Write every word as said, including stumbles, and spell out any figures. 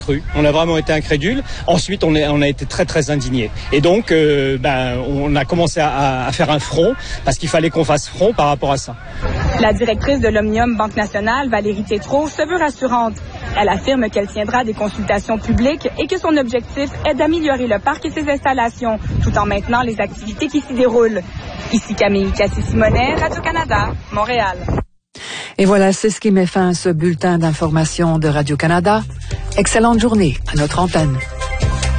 On a vraiment été incrédules. Ensuite, on, est, on a été très très indignés. Et donc, euh, ben, on a commencé à, à faire un front parce qu'il fallait qu'on fasse front par rapport à ça. La directrice de l'Omnium Banque Nationale, Valérie Tétrault, se veut rassurante. Elle affirme qu'elle tiendra des consultations publiques et que son objectif est d'améliorer le parc et ses installations, tout en maintenant les activités qui s'y déroulent. Ici Camille Cassis-Simonet, Radio-Canada, Montréal. Et voilà, c'est ce qui met fin à ce bulletin d'information de Radio-Canada. Excellente journée à notre antenne.